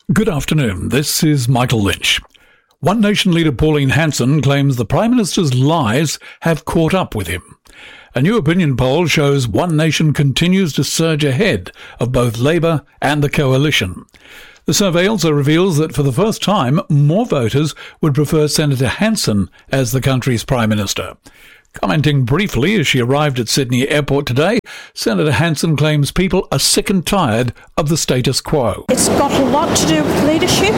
Good afternoon. This is Michael Lynch. One Nation leader Pauline Hanson claims the Prime Minister's lies have caught up with him. A new opinion poll shows One Nation continues to surge ahead of both Labour and the coalition. The survey also reveals that for the first time, more voters would prefer Senator Hanson as the country's Prime Minister. Commenting briefly as she arrived at Sydney Airport today, Senator Hanson claims people are sick and tired of the status quo. It's got a lot to do with leadership,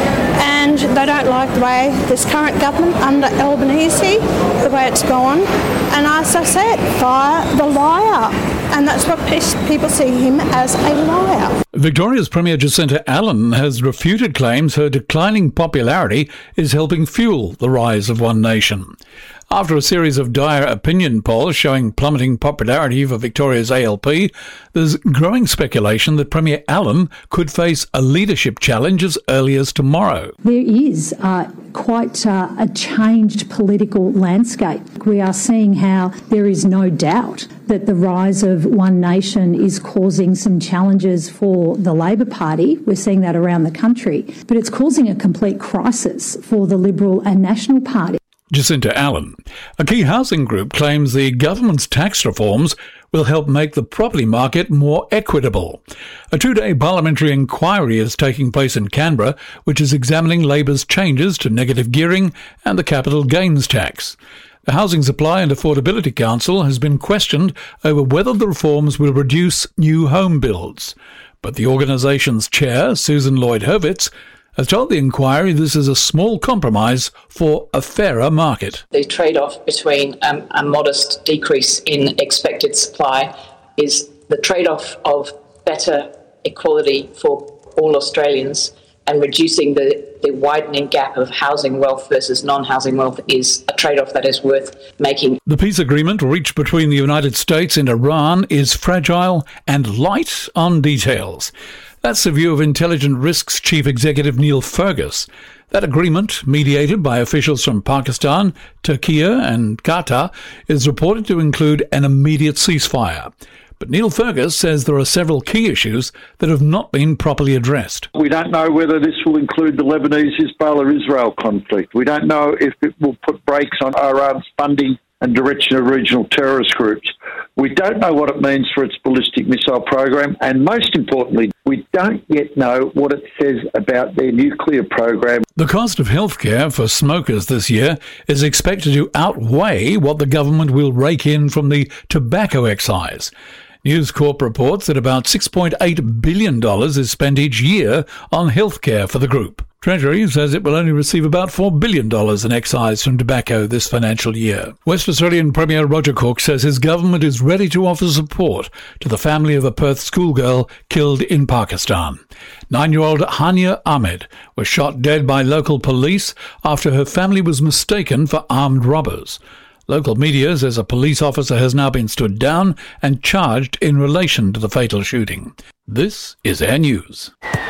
and they don't like the way this current government under Albanese, the way it's gone. And as I said, fire the liar. And that's what people see him as, a liar. Victoria's Premier Jacinta Allan has refuted claims her declining popularity is helping fuel the rise of One Nation. After a series of dire opinion polls showing plummeting popularity for Victoria's ALP, there's growing speculation that Premier Allan could face a leadership challenge as early as tomorrow. There is quite a changed political landscape. We are seeing how there is no doubt that the rise of One Nation is causing some challenges for the Labor Party. We're seeing that around the country. But it's causing a complete crisis for the Liberal and National Party. Jacinta Allan. A key housing group claims the government's tax reforms will help make the property market more equitable. A two-day parliamentary inquiry is taking place in Canberra, which is examining Labor's changes to negative gearing and the capital gains tax. The Housing Supply and Affordability Council has been questioned over whether the reforms will reduce new home builds. But the organisation's chair, Susan Lloyd-Hurwitz, has told the inquiry this is a small compromise for a fairer market. The trade-off between a modest decrease in expected supply is the trade-off of better equality for all Australians, and reducing the widening gap of housing wealth versus non-housing wealth is a trade-off that is worth making. The peace agreement reached between the United States and Iran is fragile and light on details. That's the view of Intelligent Risks Chief Executive Neil Fergus. That agreement, mediated by officials from Pakistan, Turkey and Qatar, is reported to include an immediate ceasefire. But Neil Fergus says there are several key issues that have not been properly addressed. We don't know whether this will include the Lebanese-Hezbollah-Israel conflict. We don't know if it will put brakes on Iran's funding and direction of regional terrorist groups. We don't know what it means for its ballistic missile program, and most importantly, we don't yet know what it says about their nuclear program. The cost of healthcare for smokers this year is expected to outweigh what the government will rake in from the tobacco excise. News Corp reports that about $6.8 billion is spent each year on healthcare for the group. Treasury says it will only receive about $4 billion in excise from tobacco this financial year. West Australian Premier Roger Cook says his government is ready to offer support to the family of a Perth schoolgirl killed in Pakistan. 9-year-old Hania Ahmed was shot dead by local police after her family was mistaken for armed robbers. Local media says a police officer has now been stood down and charged in relation to the fatal shooting. This is Air News.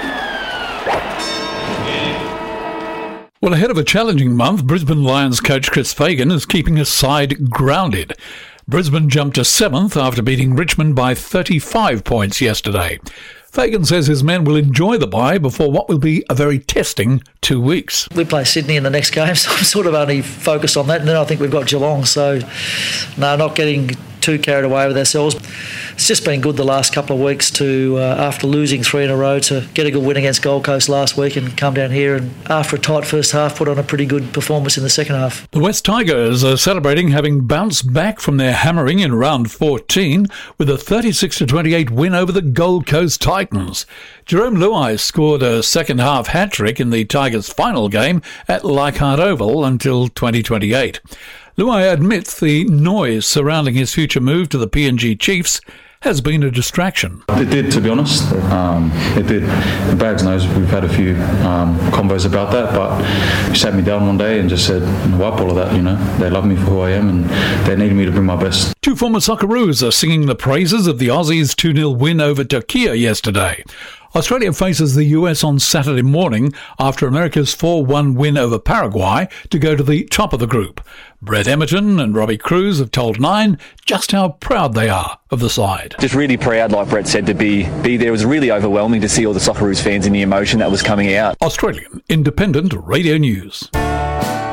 Well, ahead of a challenging month, Brisbane Lions coach Chris Fagan is keeping his side grounded. Brisbane jumped to 7th after beating Richmond by 35 points yesterday. Fagan says his men will enjoy the bye before what will be a very testing 2 weeks. We play Sydney in the next game, so I'm sort of only focused on that. And then I think we've got Geelong, so no, not getting too carried away with ourselves. It's just been good the last couple of weeks to, after losing 3 in a row, to get a good win against Gold Coast last week and come down here and, after a tight first half, put on a pretty good performance in the second half. The West Tigers are celebrating having bounced back from their hammering in round 14 with a 36-28 win over the Gold Coast Titans. Jerome Luai scored a second-half hat-trick in the Tigers' final game at Leichhardt Oval until 2028. Luai admits the noise surrounding his future move to the PNG Chiefs has been a distraction. It did, to be honest. It did. Bags knows we've had a few convos about that, but he sat me down one day and just said, wipe all of that, They love me for who I am and they need me to bring my best. Two former Socceroos are singing the praises of the Aussies' 2-0 win over Turkey yesterday. Australia faces the US on Saturday morning after America's 4-1 win over Paraguay to go to the top of the group. Brett Emerton and Robbie Cruz have told Nine just how proud they are of the side. Just really proud, like Brett said, to be there. It was really overwhelming to see all the Socceroos fans and the emotion that was coming out. Australian Independent Radio News.